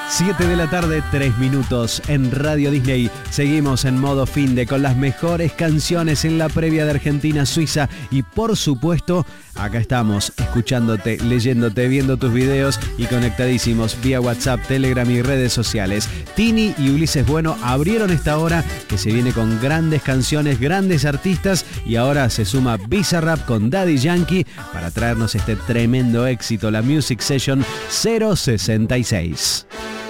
7 de la tarde, 3 minutos en Radio Disney. Seguimos en modo finde con las mejores canciones en la previa de Argentina-Suiza y por supuesto, acá estamos escuchándote, leyéndote, viendo tus videos y conectadísimos vía WhatsApp, Telegram y redes sociales. Tini y Ulises Bueno abrieron esta hora que se viene con grandes canciones, grandes artistas y ahora se suma Bizarrap con Daddy Yankee para traernos este tremendo éxito, la Music Session 066.